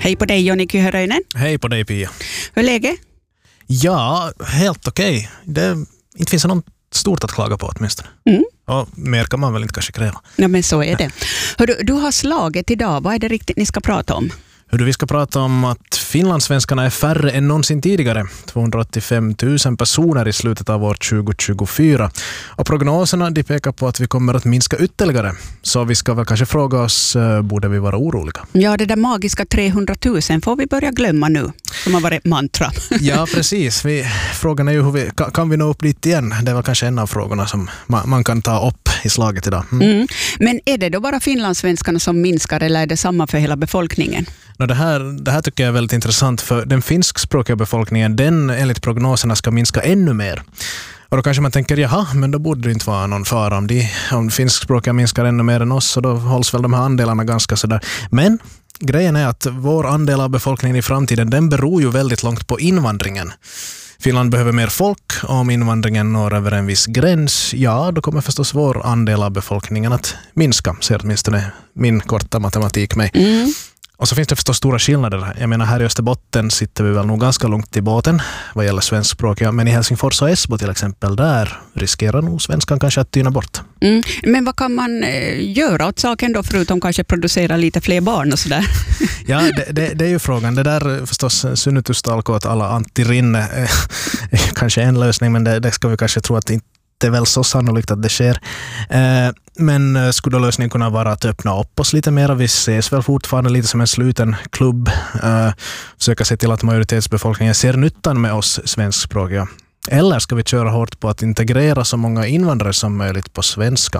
Hej på dig Jonny Kyhöröinen. Hej på dig Pia. Hur är läget? Ja, helt okej. Det inte finns något stort att klaga på åtminstone. Och mer kan man väl inte kanske kräva. Ja, men så är det. Hörru, du har slaget idag. Vad är det riktigt ni ska prata om? Vi ska prata om att finlandssvenskarna är färre än någonsin tidigare. 285 000 personer i slutet av år 2024. Och prognoserna de pekar på att vi kommer att minska ytterligare. Så vi ska väl kanske fråga oss, borde vi vara oroliga? Ja, det där magiska 300 000 får vi börja glömma nu. Som har varit mantra. Ja, precis. Frågan är ju hur kan vi nå upp dit igen? Det är väl kanske en av frågorna som man kan ta upp i slaget idag. Men är det då bara finlandssvenskarna som minskar eller är det samma för hela befolkningen? Det här tycker jag är väldigt intressant, för den finskspråkiga befolkningen, den enligt prognoserna ska minska ännu mer. Och då kanske man tänker, jaha, men då borde det inte vara någon fara om finskspråkiga minskar ännu mer än oss, så då hålls väl de här andelarna ganska sådär. Men grejen är att vår andel av befolkningen i framtiden, den beror ju väldigt långt på invandringen. Finland behöver mer folk, och om invandringen når över en viss gräns, ja, då kommer förstås vår andel av befolkningen att minska, ser åtminstone min korta matematik mig. Och så finns det förstås stora skillnader. Jag menar, här i Österbotten sitter vi väl nog ganska långt i båten vad gäller svenskspråkiga, men i Helsingfors och Esbo till exempel, där riskerar nog svenskan kanske att tyna bort. Men vad kan man göra åt saken då, förutom kanske producera lite fler barn och sådär? Ja, det är ju frågan. Det där förstås synnytystalko åt alla antirinne är kanske en lösning, men det ska vi kanske tro att det är väl så sannolikt att det sker. Men skulle lösningen kunna vara att öppna upp oss lite mer? Vi ses väl fortfarande lite som en sluten klubb. Försöka se till att majoritetsbefolkningen ser nyttan med oss svenskspråkiga. Eller ska vi köra hårt på att integrera så många invandrare som möjligt på svenska?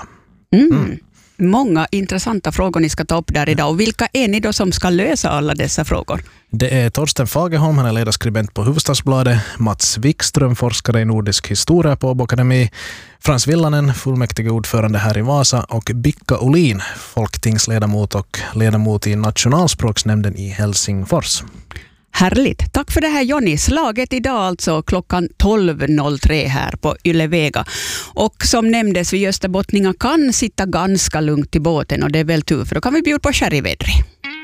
Många intressanta frågor ni ska ta upp där idag. Och vilka är ni då som ska lösa alla dessa frågor? Det är Torsten Fagerholm, han är ledarskribent på Hufvudstadsbladet, Mats Wikström, forskare i nordisk historia på Åbo Akademi, Frans Villanen, fullmäktige ordförande här i Vasa, och Bikka Olin, folktingsledamot och ledamot i nationalspråksnämnden i Helsingfors. Härligt. Tack för det här Jonny. Slaget idag alltså klockan 12.03 här på Yle Vega. Och som nämndes, vi österbottningar kan sitta ganska lugnt i båten, och det är väl tur, för då kan vi bjuda på sherryvädri.